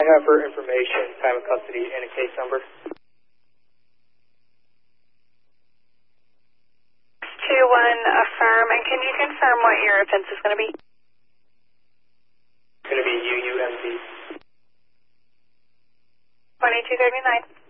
have her information, time of custody, and a case number? 2-1 affirm, and can you confirm what your offense is going to be? It's going to be UUMC. 2239.